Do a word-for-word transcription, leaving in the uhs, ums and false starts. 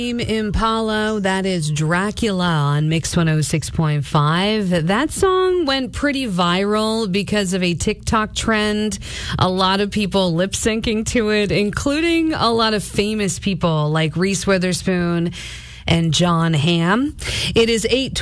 Impala, that is Dracula on Mix one oh six point five. That song went pretty viral because of a TikTok trend. A lot of people lip syncing to it, including a lot of famous people like Reese Witherspoon and John Hamm. It is eight